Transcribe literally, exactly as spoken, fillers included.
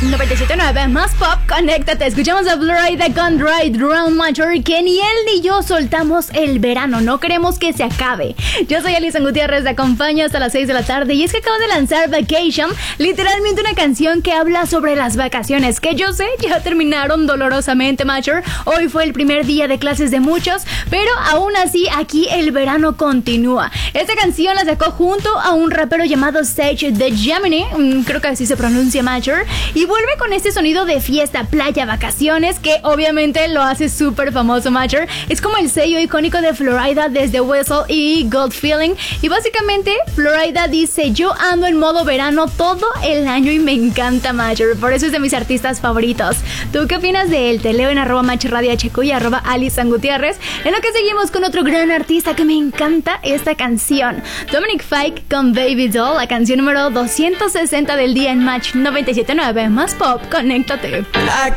noventa y siete punto nueve más pop, conéctate. Escuchamos a Florida con Ride Round Major, que ni él ni yo soltamos el verano. No queremos que se acabe. Yo soy Alison Gutiérrez, te acompaño hasta las seis de la tarde. Y es que acabo de lanzar Vacation, literalmente una canción que habla sobre las vacaciones, que yo sé, ya terminaron dolorosamente, Major. Hoy fue el primer día de clases de muchos, pero aún así aquí el verano continúa. Esta canción la sacó junto a un rapero llamado Sage the Gemini, creo que así se pronuncia, Major, y vuelve con este sonido de fiesta, playa, vacaciones, que obviamente lo hace súper famoso, Major. Es como el sello icónico de Florida desde Whistle y Gold Feeling. Y básicamente Florida dice: yo ando en modo verano todo el año y me encanta, Major. Por eso es de mis artistas favoritos. ¿Tú qué opinas de él? Te leo en arroba machorradiohq y arroba Alison Gutiérrez. En lo que seguimos con otro gran artista que me encanta esta canción, Dominic Fike con Baby Doll, la canción número doscientos sesenta del día en Match noventa y siete punto nueve más pop, conéctate.